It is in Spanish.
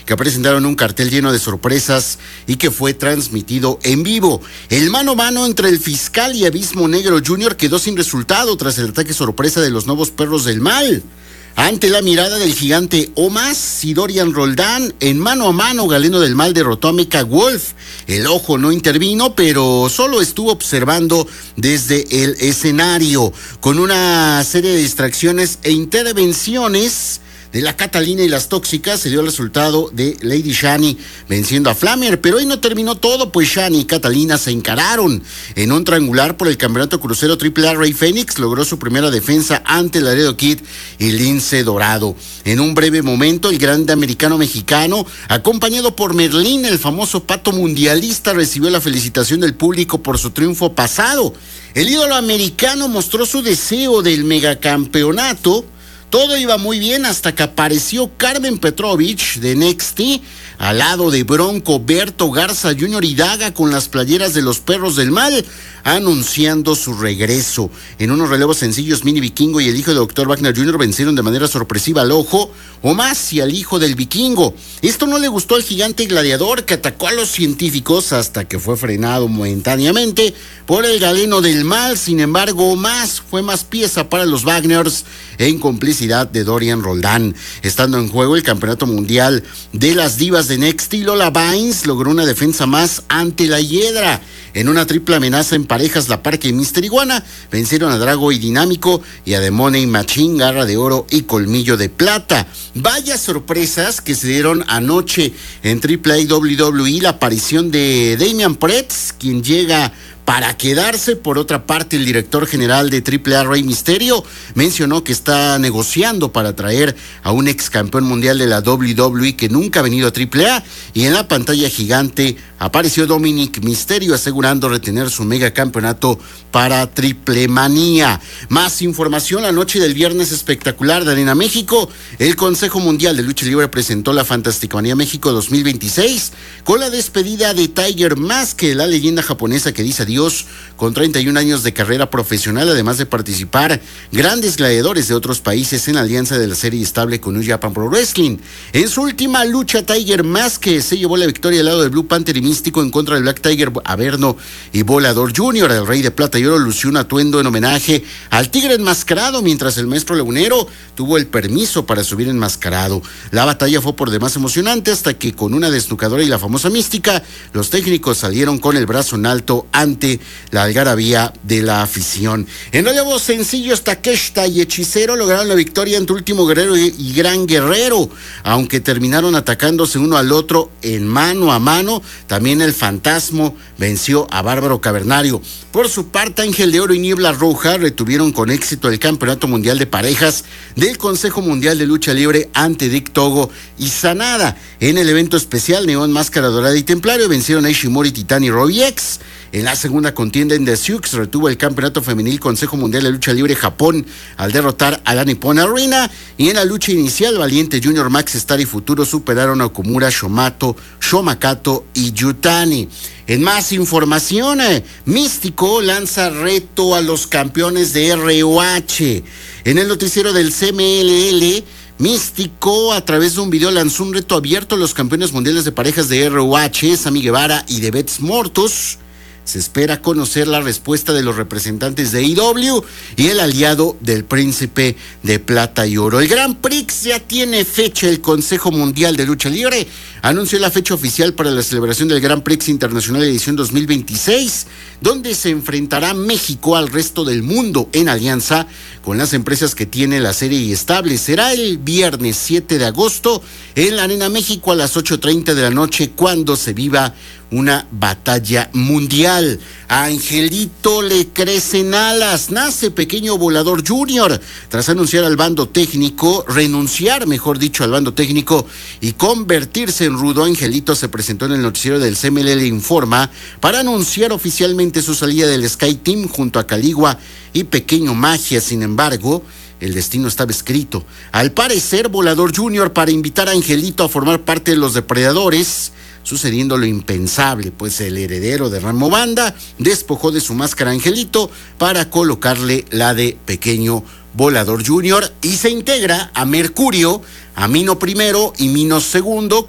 que presentaron un cartel lleno de sorpresas y que fue transmitido en vivo. El mano a mano entre el fiscal y Abismo Negro Jr. quedó sin resultado tras el ataque sorpresa de los nuevos perros del mal. Ante la mirada del gigante Omos y Dorian Roldán, en mano a mano, Galeno del Mal derrotó a Mecha Wolf. El ojo no intervino, pero solo estuvo observando desde el escenario, con una serie de distracciones e intervenciones de la Catalina y las tóxicas. Se dio el resultado de Lady Shani venciendo a Flamer, pero hoy no terminó todo, pues Shani y Catalina se encararon en un triangular por el campeonato crucero AAA. Rey Fénix logró su primera defensa ante Laredo Kid y Lince Dorado. En un breve momento, el grande americano mexicano, acompañado por Merlín, el famoso pato mundialista, recibió la felicitación del público por su triunfo pasado. El ídolo americano mostró su deseo del megacampeonato. Todo iba muy bien hasta que apareció Carmen Petrovich de NXT al lado de Bronco, Berto, Garza Jr. y Daga con las playeras de los perros del mal, anunciando su regreso. En unos relevos sencillos, Mini Vikingo y el hijo de Dr. Wagner Jr. vencieron de manera sorpresiva al ojo, Omos y al hijo del Vikingo. Esto no le gustó al gigante gladiador, que atacó a los científicos hasta que fue frenado momentáneamente por el Galeno del Mal. Sin embargo, Omos fue más pieza para los Wagners en complicidad de Dorian Roldán. Estando en juego el campeonato mundial de las divas de NXT, Lola Bynes logró una defensa más ante la Hiedra. En una triple amenaza en parejas, La Parca y Mister Iguana vencieron a Drago y Dinámico y a Demone y Machín, Garra de Oro y Colmillo de Plata. Vaya sorpresas que se dieron anoche en AAA WWE, la aparición de Damian Priest, quien llega para quedarse. Por otra parte, el director general de AAA, Rey Mysterio, mencionó que está negociando para traer a un ex campeón mundial de la WWE que nunca ha venido a AAA, y en la pantalla gigante apareció Dominic Mysterio asegurando retener su mega campeonato para Triple Manía. Más información: la noche del viernes espectacular de Arena México, el Consejo Mundial de Lucha Libre presentó la Fantasticomanía México 2026 con la despedida de Tiger Mask, la leyenda japonesa que dice adiós con 31 años de carrera profesional, además de participar grandes gladiadores de otros países en alianza de la serie estable con New Japan Pro Wrestling. En su última lucha, Tiger Mask se llevó la victoria al lado del Blue Panther y Místico en contra del Black Tiger, Averno y Volador Jr. El Rey de Plata y Oro lució un atuendo en homenaje al tigre enmascarado, mientras el maestro lagunero tuvo el permiso para subir enmascarado. La batalla fue por demás emocionante hasta que, con una desnucadora y la famosa mística, los técnicos salieron con el brazo en alto ante la algarabía de la afición. En relevos sencillos, Takeshita y Hechicero lograron la victoria ante Último Guerrero y Gran Guerrero, aunque terminaron atacándose uno al otro en mano a mano. También el Fantasma venció a Bárbaro Cavernario. Por su parte, Ángel de Oro y Niebla Roja retuvieron con éxito el Campeonato Mundial de Parejas del Consejo Mundial de Lucha Libre ante Dick Togo y Sanada. En el evento especial, Neón, Máscara Dorada y Templario vencieron a Ishimori, Titán y Robbie X. En la segunda contienda, en The Sioux retuvo el Campeonato Femenil Consejo Mundial de Lucha Libre Japón al derrotar a la Nippon Arena. Y en la lucha inicial, Valiente Junior, Max Star y Futuro superaron a Okumura, Shomakato y Yutani. En más información, Místico lanza reto a los campeones de ROH. En el noticiero del CMLL, Místico, a través de un video, lanzó un reto abierto a los campeones mundiales de parejas de ROH, Sammy Guevara y The Bets Mortos. Se espera conocer la respuesta de los representantes de AEW y el aliado del Príncipe de Plata y Oro. El Grand Prix ya tiene fecha. El Consejo Mundial de Lucha Libre anunció la fecha oficial para la celebración del Grand Prix Internacional edición 2026, donde se enfrentará México al resto del mundo en alianza con las empresas que tiene la serie estable. Será el viernes 7 de agosto en la Arena México a las 8:30 de la noche, cuando se viva una batalla mundial. A Angelito le crecen alas, nace Pequeño Volador Jr. Tras renunciar al bando técnico y convertirse en rudo, Angelito se presentó en el noticiero del CMLL Informa para anunciar oficialmente su salida del Sky Team junto a Caligua y Pequeño Magia. Sin embargo, el destino estaba escrito, al parecer, Volador Jr. para invitar a Angelito a formar parte de los Depredadores, sucediendo lo impensable, pues el heredero de Ramo Banda despojó de su máscara a Angelito para colocarle la de Pequeño Volador Jr. y se integra a Mercurio, a Mino I y Mino II,